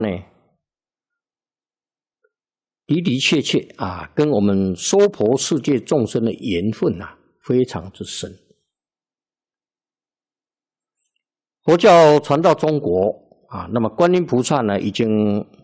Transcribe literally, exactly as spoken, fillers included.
呢，的的确确啊，跟我们娑婆世界众生的缘分啊，非常之深。佛教传到中国啊，那么观音菩萨呢，已经